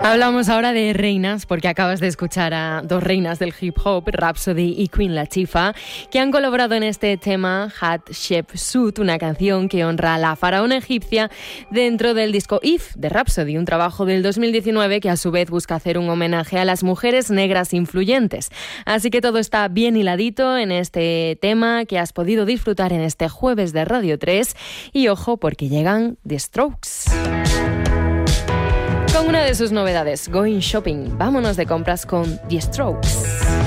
Hablamos ahora de reinas, porque acabas de escuchar a dos reinas del hip hop, Rhapsody y Queen Latifah, que han colaborado en este tema Hatshepsut, una canción que honra a la faraona egipcia dentro del disco If de Rhapsody, un trabajo del 2019 que a su vez busca hacer un homenaje a las mujeres negras influyentes. Así que todo está bien hiladito en este tema que has podido disfrutar en este jueves de Radio 3. Y ojo, porque llegan The Strokes con una de sus novedades, Going Shopping. Vámonos de compras con The Strokes.